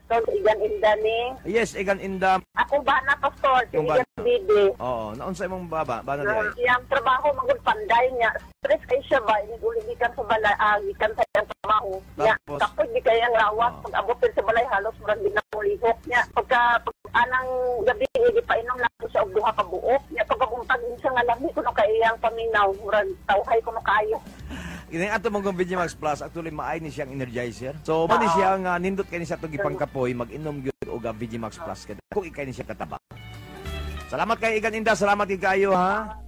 So, igan inda ni. Yes, igan inda. Ako ba na, Pastor? Yung Igan bana. bibi. Oo, naunsay mong baba, bana di ay. Yung trabaho, magul panday niya. Stress kayo siya ba? Ikan sa balay, ikan sa iyang trabaho. Tapos? Kapag di kayang lawas, pag-abutin sa balay, halos marang din na mulihok niya. Pag anang gabi, hindi pa inom na siya og duha ka buok. Niya, pagkabuntag siya nga lami, kuno kayang paminaw, murang tawhay kuno kayo. Ini ato mong VGMax Plus actually maay ni siyang energizer. So man ni siya nga nindot kay ni sa tugi pangkapoy mag-inom gyud og VGMax Plus kada. Kung ikay ni siya kataba. Salamat kay Igan Inda, salamat kay kayo ha.